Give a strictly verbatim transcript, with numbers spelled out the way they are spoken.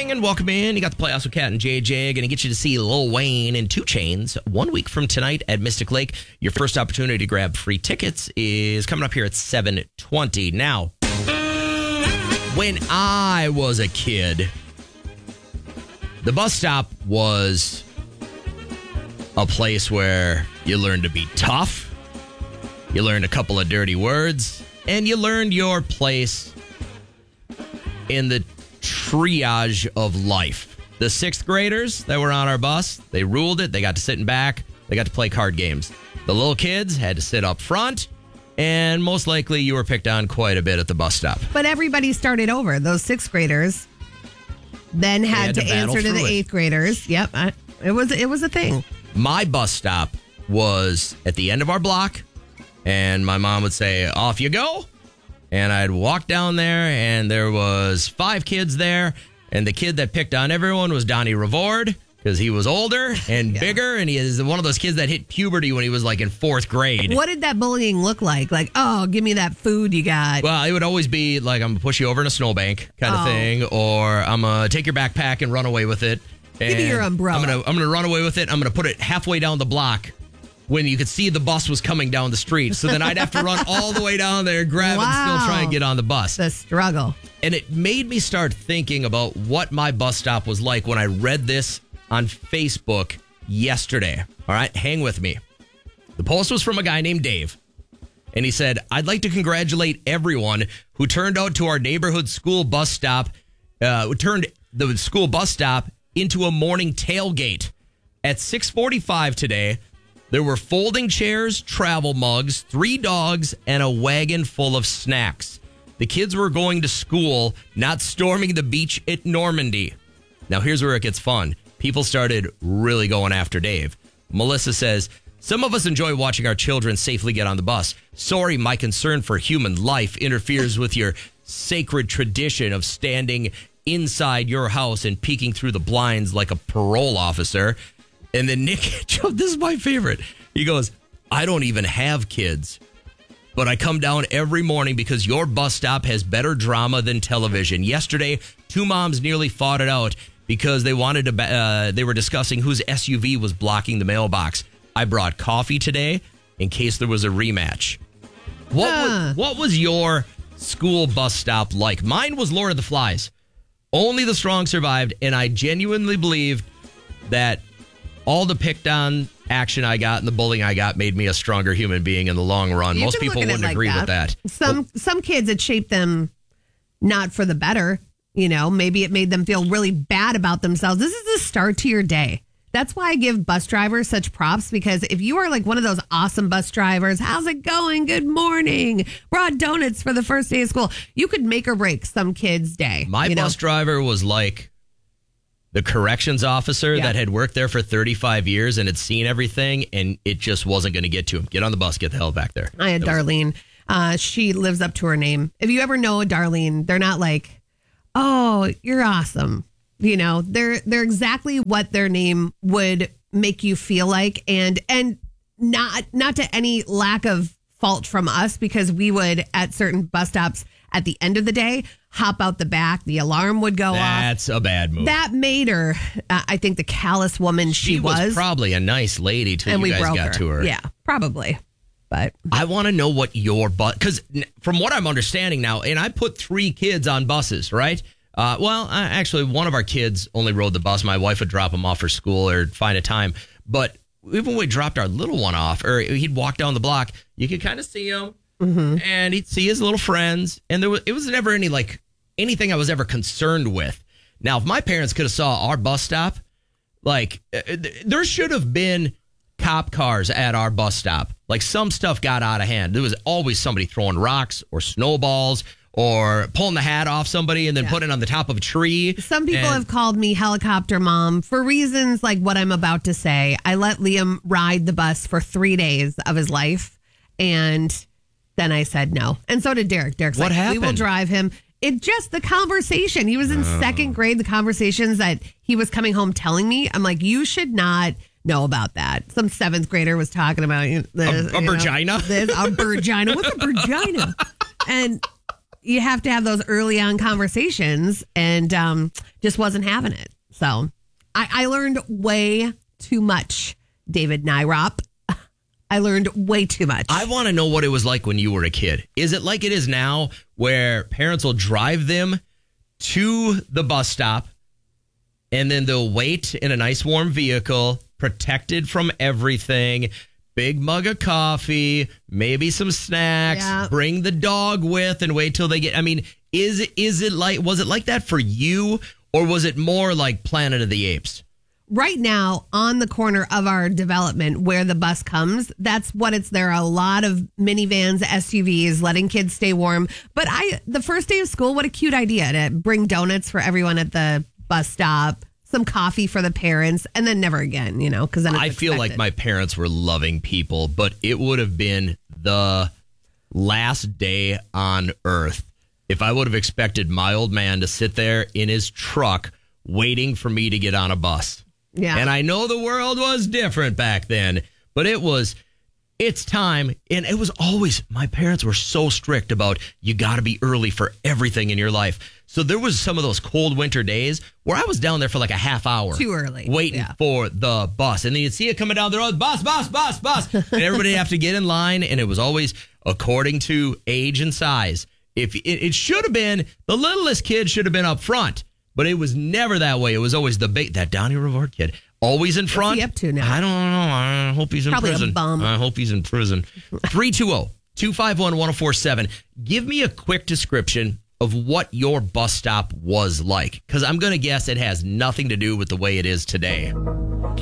morning and welcome in. You got the Playoffs with Cat and J J. Going to get you to see Lil Wayne and two Chainz one week from tonight at Mystic Lake. Your first opportunity to grab free tickets is coming up here at seven twenty. Now, when I was a kid, the bus stop was a place where you learned to be tough, you learned a couple of dirty words, and you learned your place in the triage of life. The sixth graders that were on our bus, they ruled it. They got to sit in back. They got to play card games. The little kids had to sit up front, and most likely you were picked on quite a bit at the bus stop. But everybody started over. Those sixth graders then had, had to, to answer to the it. eighth graders. Yep, I, it was it was a thing. My bus stop was at the end of our block, and my mom would say, "Off you go." And I'd walk down there, and there was five kids there. And the kid that picked on everyone was Donnie Revord, because he was older and yeah. bigger. And he is one of those kids that hit puberty when he was like in fourth grade. What did that bullying look like? Like, oh, give me that food you got. Well, it would always be like, I'm going to push you over in a snowbank kind of oh. thing. Or I'm going to take your backpack and run away with it. Give me your umbrella. I'm going to I'm going to run away with it. I'm going to put it halfway down the block when you could see the bus was coming down the street. So then I'd have to run all the way down there, grab wow. it, and still try and get on the bus. The struggle. And it made me start thinking about what my bus stop was like when I read this on Facebook yesterday. All right, hang with me. The post was from a guy named Dave. And he said, "I'd like to congratulate everyone who turned out to our neighborhood school bus stop, uh, who turned the school bus stop into a morning tailgate. At six forty-five today, there were folding chairs, travel mugs, three dogs, and a wagon full of snacks. The kids were going to school, not storming the beach at Normandy." Now, here's where it gets fun. People started really going after Dave. Melissa says, "Some of us enjoy watching our children safely get on the bus. Sorry, my concern for human life interferes with your sacred tradition of standing inside your house and peeking through the blinds like a parole officer." And then Nick, this is my favorite. He goes, "I don't even have kids, but I come down every morning because your bus stop has better drama than television. Yesterday, two moms nearly fought it out because they wanted to. Uh, they were discussing whose S U V was blocking the mailbox. I brought coffee today in case there was a rematch." What huh. was, what was your school bus stop like? Mine was Lord of the Flies. Only the strong survived, and I genuinely believe that all the picked on action I got and the bullying I got made me a stronger human being in the long run. You Most people wouldn't like agree that. with that. Some well, some kids, it shaped them not for the better. You know, maybe it made them feel really bad about themselves. This is the start to your day. That's why I give bus drivers such props, because if you are like one of those awesome bus drivers, how's it going? Good morning. Brought donuts for the first day of school. You could make or break some kid's day. My you bus know? driver was like the corrections officer yeah. that had worked there for thirty-five years and had seen everything, and it just wasn't going to get to him. Get on the bus, get the hell back there. I had that Darlene. Uh, she lives up to her name. If you ever know a Darlene, they're not like, "Oh, you're awesome." You know, they're they're exactly what their name would make you feel like, and and not not to any lack of fault from us, because we would at certain bus stops at the end of the day hop out the back, the alarm would go That's off. That's a bad move. That made her, uh, I think, the callous woman she, she was. was. Probably a nice lady till and you we guys broke got her. to her. Yeah, probably. But I want to know what your bus, because from what I'm understanding now, and I put three kids on buses, right? Uh, well, I, actually, one of our kids only rode the bus. My wife would drop him off for school or find a time. But even when we dropped our little one off, or he'd walk down the block, you could kind of see him, mm-hmm. and he'd see his little friends. And there was, it was never any like anything I was ever concerned with. Now, if my parents could have saw our bus stop, like uh, there should have been cop cars at our bus stop. Like, some stuff got out of hand. There was always somebody throwing rocks or snowballs or pulling the hat off somebody and then yeah. putting it on the top of a tree. Some people and, have called me helicopter mom for reasons like what I'm about to say. I let Liam ride the bus for three days of his life, and then I said no. And so did Derek. Derek's what like, happened? We will drive him. It just the conversation. He was in oh. second grade. The conversations that he was coming home telling me, I'm like, you should not know about that. Some seventh grader was talking about this, a, a virgina. This, a virgina. What's a virgina? And you have to have those early on conversations, and um, just wasn't having it. So I, I learned way too much, David Nyrop. I learned way too much. I want to know what it was like when you were a kid. Is it like it is now where parents will drive them to the bus stop and then they'll wait in a nice warm vehicle, protected from everything, big mug of coffee, maybe some snacks, Yeah. bring the dog with and wait till they get, I mean, is it, is it like, was it like that for you, or was it more like Planet of the Apes? Right now, on the corner of our development where the bus comes, that's what it's. There are a lot of minivans, S U Vs, letting kids stay warm. But I, the first day of school, what a cute idea to bring donuts for everyone at the bus stop, some coffee for the parents, and then never again, you know, because then it's I feel like expected. my parents were loving people, but it would have been the last day on earth if I would have expected my old man to sit there in his truck waiting for me to get on a bus. Yeah. And I know the world was different back then, but it was, it's time. And it was always, my parents were so strict about you got to be early for everything in your life. So there was some of those cold winter days where I was down there for like a half hour. Too early. Waiting Yeah. for the bus. And then you'd see it coming down the road, bus, bus, bus, bus. And everybody would have to get in line. And it was always according to age and size. If it, it should have been, the littlest kid should have been up front. But it was never that way. It was always the bait. That Donnie Revard kid, always in front. What's he up to now? I don't know. I hope he's in Probably a prison. bum. I hope he's in prison. three two zero, two five one, one zero four seven. Give me a quick description of what your bus stop was like. Because I'm going to guess it has nothing to do with the way it is today.